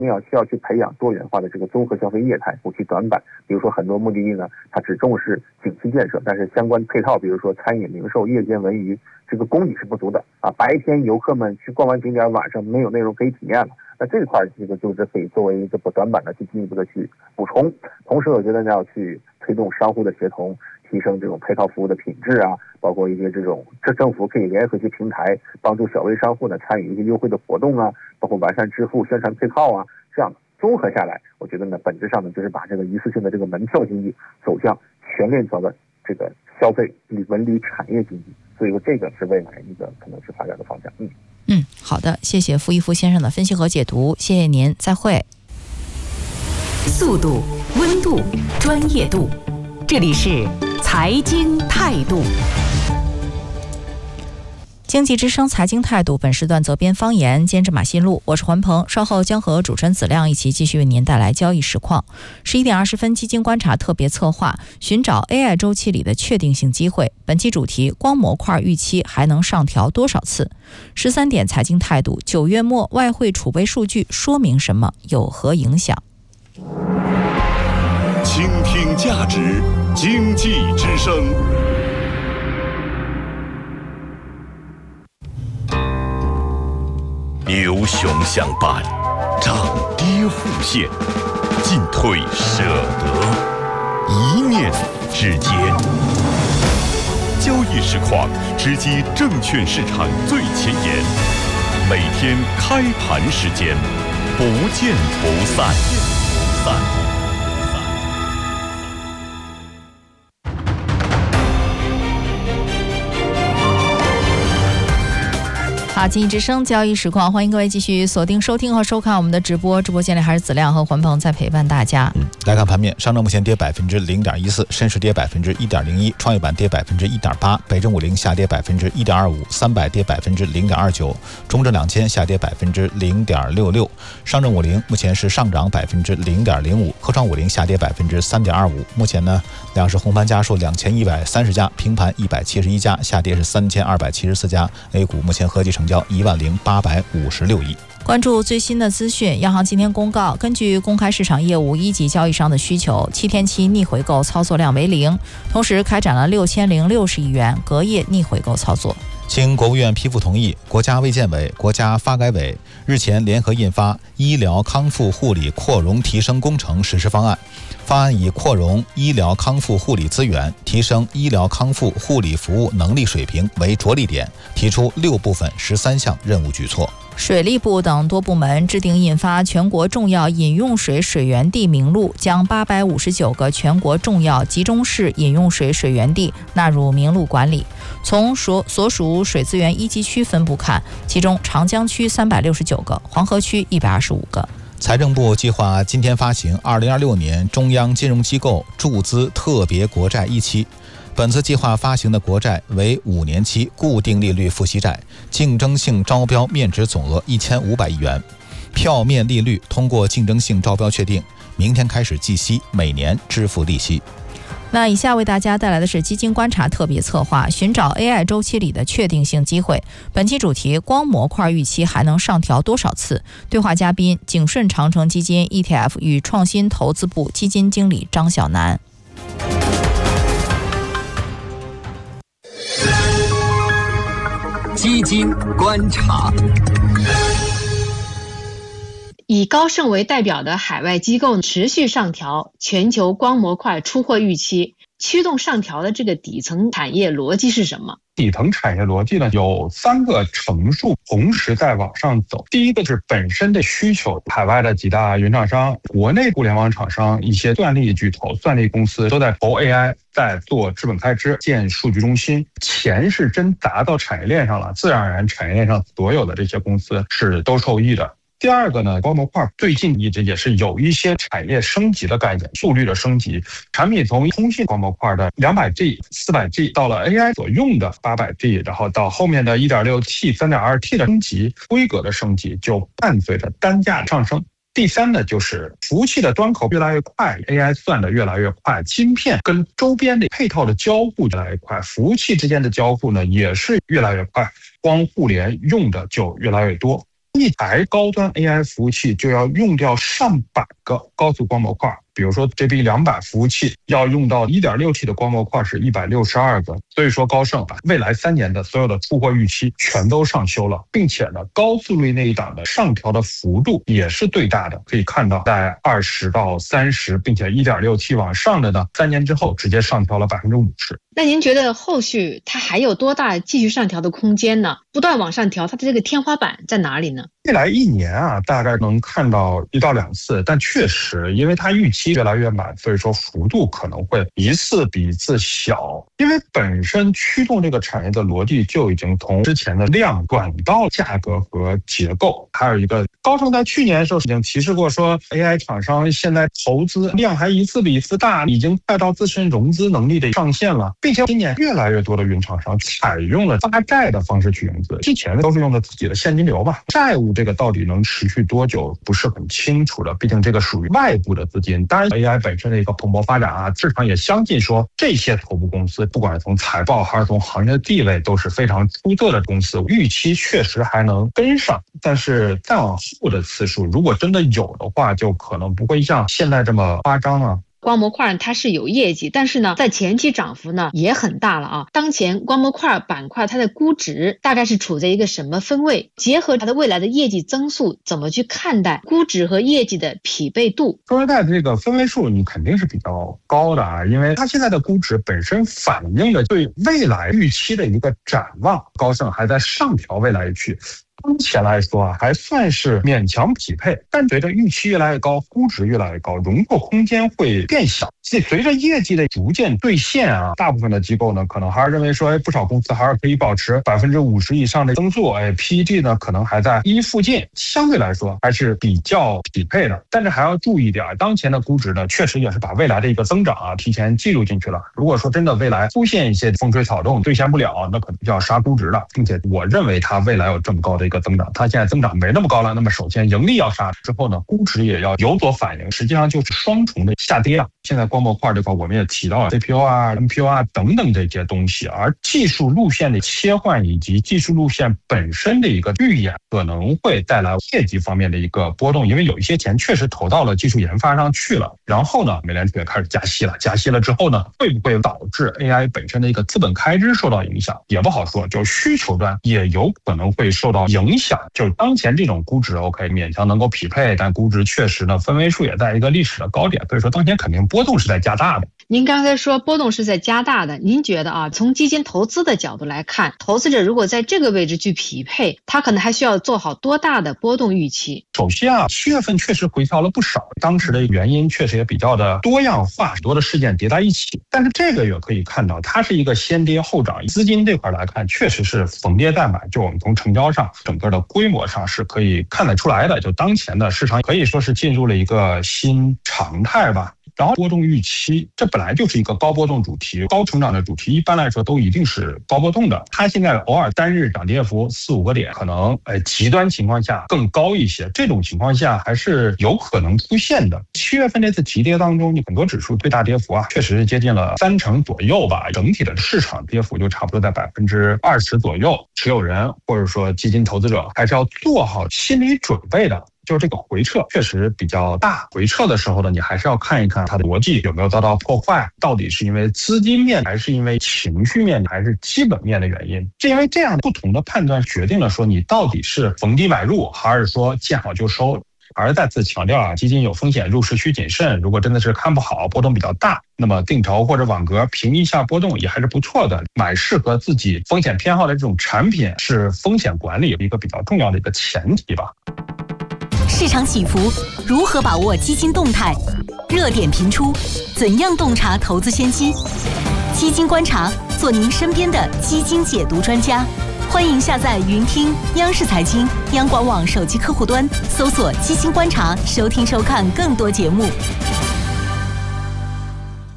你需要去培养多元化的这个综合消费业态，补齐短板。比如说很多目的地呢，它只重视景区建设，但是相关配套，比如说餐饮、零售、夜间文娱，这个供给是不足的啊。白天游客们去逛完景点，晚上没有内容可以体验了。那这块这个就是可以作为一个短板呢，去进一步的去补充。同时，我觉得要去推动商户的协同，提升这种配套服务的品质啊，包括一些政府可以联合一些平台，帮助小微商户呢参与一些优惠的活动啊，包括完善支付宣传配套啊，这样综合下来，我觉得呢本质上呢就是把这个一次性的这个门票经济走向全链条的这个消费文旅产业经济，所以说这个是未来一个可能是发展的方向。 好的，谢谢傅一夫先生的分析和解读，谢谢您，再会。 速度、温度、专业度，这里是财经态度。 经济之声财经态度，本时段责编方言，监制马新路，我是环鹏，稍后将和主持人子亮一起继续为您带来交易实况。11点20分，基金观察特别策划，寻找 AI 周期里的确定性机会。本期主题：光模块预期还能上调多少次？13点财经态度，9月末外汇储备数据说明什么？有何影响？ 倾听价值，经济之声。牛熊相伴，涨跌互现，进退舍得，一念之间。交易实况直击证券市场最前沿，每天开盘时间，不见不散。 好，经济之声交易实况，欢迎各位继续锁定收听和收看我们的直播。直播间里还是子亮和环鹏在陪伴大家。 来看盘面，上证目前跌0.14%，深市跌1.01%，创业板跌1.8%，北证50下跌1.25%，300跌0.29%，中证2000下跌0.66%，上证50目前是上涨0.05%，科创50下跌3.25%。目前呢，两市红盘家数2130家，平盘171家，下跌是3274家。A 股目前合计成交10856亿。 关注最新的资讯，央行今天公告，根据公开市场业务一级交易商的需求，7天期逆回购操作量为0，同时开展了6060亿元隔夜逆回购操作。 经国务院批复同意，国家卫健委、国家发改委日前联合印发《医疗康复护理扩容提升工程实施方案》。方案以扩容医疗康复护理资源，提升医疗康复护理服务能力水平为着力点，提出6部分13项任务举措。 水利部等多部门制定印发全国重要饮用水水源地名录，将859个全国重要集中式饮用水水源地纳入名录管理。从所属水资源一级区分布看，其中长江区369个，黄河区125个。 财政部计划今天发行2026年中央金融机构注资特别国债1期。本次计划发行的国债为5年期固定利率付息债，竞争性招标面值总额1500亿元，票面利率通过竞争性招标确定，明天开始计息，每年支付利息。 那以下为大家带来的是基金观察特别策划，寻找 AI 周期里的确定性机会。本期主题：光模块预期还能上调多少次？对话嘉宾：景顺长城基金 ETF 与创新投资部基金经理张晓楠。 基金观察。 以高盛为代表的海外机构持续上调全球光模块出货预期，驱动上调的这个底层产业逻辑是什么？ 底层产业逻辑呢，有3个乘数同时在往上走。第一个是本身的需求，海外的几大云厂商、国内互联网厂商、一些算力巨头、算力公司都在投 AI， 在做资本开支、建数据中心，钱是真砸到产业链上了，自然而然产业链上所有的这些公司是都受益的。第二个呢，光模块最近一直也是有一些产业升级的概念，速率的升级，产品从通信光模块的200G、400G 到了 AI 所用的800G， 然后到后面的 1.6T、3.2T 的升级，规格的升级就伴随着单价上升。第三呢，就是服务器的端口越来越快， AI 算的越来越快，芯片跟周边的配套的交互越来越快，服务器之间的交互呢也是越来越快，光互联用的就越来越多。 一台高端 AI 服务器就要用掉上百个高速光模块。比如说 GB200 服务器要用到 1.6T 的光模块是162个，所以说高盛把未来3年的所有的出货预期全都上修了，并且呢，高速率那一档的上调的幅度也是最大的，可以看到在20到30，并且 1.6T 往上的呢，3年之后直接上调了50%。 那您觉得后续它还有多大继续上调的空间呢？不断往上调，它的这个天花板在哪里呢？ 未来1年啊，大概能看到1到2次，但确实因为它预期越来越满，所以说幅度可能会一次比一次小。因为本身驱动这个产业的逻辑就已经从之前的量转到价格和结构。还有一个，高盛在去年的时候已经提示过说 AI 厂商现在投资量还一次比一次大，已经快到自身融资能力的上限了，并且今年越来越多的云厂商采用了发债的方式去融资，之前都是用的自己的现金流嘛，债务这个到底能持续多久不是很清楚的，毕竟这个属于外部的资金。当然 AI 本身的一个蓬勃发展啊，市场也相信说这些头部公司不管是从财报还是从行业的地位都是非常出色的公司，预期确实还能跟上，但是再往后的次数如果真的有的话，就可能不会像现在这么夸张啊。 光模块它是有业绩，但是呢，在前期涨幅呢也很大了啊。当前光模块板块它的估值大概是处在一个什么分位？结合它的未来的业绩增速，怎么去看待估值和业绩的匹配度？ 说实在的，这个分位数你肯定是比较高的啊，因为它现在的估值本身反映了对未来预期的一个展望。高盛还在上调未来预期。目前来说啊，还算是勉强匹配，但随着预期越来越高，估值越来越高，容错空间会变小。随着业绩的逐渐兑现啊，大部分的机构呢，可能还是认为说，不少公司还是可以保持50%以上的增速，PEG 呢可能还在1附近，相对来说还是比较匹配的。但是还要注意一点，当前的估值呢，确实也是把未来的一个增长啊提前记录进去了。如果说真的未来出现一些风吹草动兑现不了，那可能就要杀估值了。并且我认为它未来有这么高的一个增长，它现在增长没那么高了，那么首先盈利要杀，之后呢估值也要有所反应，实际上就是双重的下跌啊。现在光模块这块我们也提到了 CPU 啊 NPU 啊等等这些东西，而技术路线的切换以及技术路线本身的一个预演可能会带来业绩方面的一个波动，因为有一些钱确实投到了技术研发上去了。然后呢，美联储也开始加息了，加息了之后呢，会不会导致 AI 本身的一个资本开支受到影响也不好说，就需求端也有可能会受到影响。就当前这种估值 OK 勉强能够匹配，但估值确实呢分位数也在一个历史的高点，所以说当前肯定波动是在加大的。 您刚才说波动是在加大的，您觉得啊，从基金投资的角度来看，投资者如果在这个位置去匹配，他可能还需要做好多大的波动预期？ 首先啊，7月份确实回调了不少，当时的原因确实也比较的多样化，很多的事件叠在一起。但是这个也可以看到，它是一个先跌后涨，资金这块来看确实是逢跌再买，就我们从成交上整个的规模上是可以看得出来的，就当前的市场可以说是进入了一个新常态吧。然后波动预期，这本来就是一个高波动主题，高成长的主题，一般来说都一定是高波动的。它现在偶尔单日涨跌幅4-5个点，可能极端情况下更高一些，这种情况下还是有可能出现的。7月份这次急跌当中，你很多指数最大跌幅啊，确实是接近了30%左右吧，整体的市场跌幅就差不多在20%左右。持有人或者说基金投资者还是要做好心理准备的。就是这个回撤确实比较大，回撤的时候呢，你还是要看一看它的逻辑有没有遭到破坏，到底是因为资金面还是因为情绪面还是基本面的原因。是因为这样不同的判断决定了说你到底是逢低买入还是说见好就收。而再次强调啊，基金有风险，入市需谨慎。如果真的是看不好，波动比较大，那么定投或者网格平一下波动也还是不错的。买适合自己风险偏好的这种产品，是风险管理一个比较重要的一个前提吧。 市场起伏，如何把握基金动态？热点频出，怎样洞察投资先机？基金观察，做您身边的基金解读专家。欢迎下载云听央视财经、央广网手机客户端，搜索基金观察，收听收看更多节目。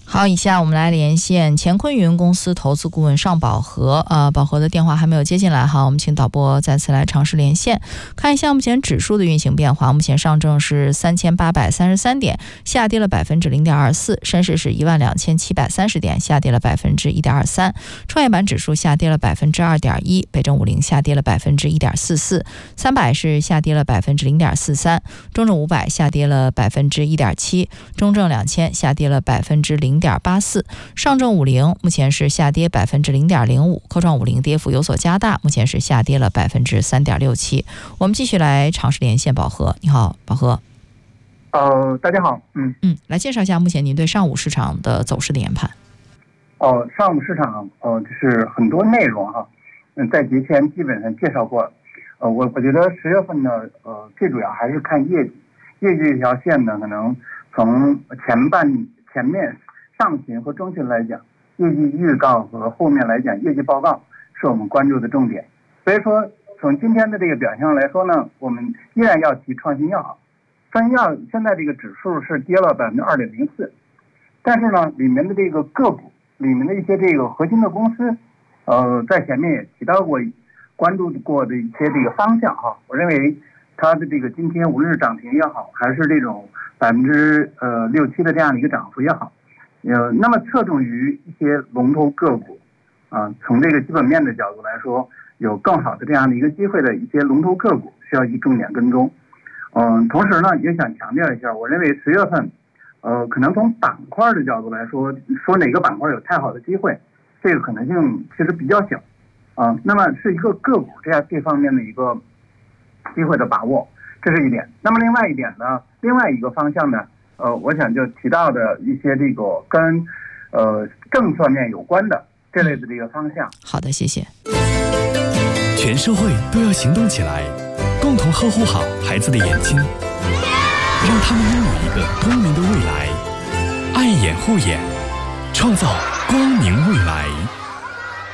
好，以下我们来连线乾坤云公司投资顾问尚宝和，宝和的电话还没有接进来哈，我们请导播再次来尝试连线，看一下目前指数的运行变化。目前上证是3833点，下跌了0.24%，深市是12730点，下跌了1.23%，创业板指数下跌了2.1%，北证50下跌了1.44%， 300是下跌了0.43%，中证500下跌了1.7%，中证2000下跌了0.84%，上证50目前是下跌0.05%，科创50跌幅有所加大，目前是下跌了3.67%。我们继续来尝试连线宝和，你好，宝和。 大家好， 来介绍一下目前您对上午市场的走势的研判。 上午市场就是很多内容哈，在节前基本上介绍过了。我觉得10月份呢，最主要还是看业绩这条线呢，可能从前面上旬和中旬来讲，业绩预告和后面来讲业绩报告是我们关注的重点。所以说从今天的这个表现上来说呢，我们依然要提创新药。创新药现在这个指数是跌了2.04%，但是呢，里面的这个个股里面的一些这个核心的公司，在前面也提到过关注过的一些这个方向哈。我认为它的这个今天无论是涨停也好，还是这种6-7%的这样的一个涨幅也好，那么侧重于一些龙头个股从这个基本面的角度来说，有更好的这样的一个机会的一些龙头个股需要去重点跟踪。同时呢，也想强调一下，我认为10月份，可能从板块的角度来说哪个板块有太好的机会，这个可能性其实比较小那么是一个个股这方面的一个机会的把握，这是一点。那么另外一点呢，另外一个方向呢，我想就提到的一些这个跟政策面有关的这类的这个方向。 好的，谢谢。 全社会都要行动起来，共同呵护好孩子的眼睛，让他们拥有一个光明的未来。爱眼护眼，创造光明未来。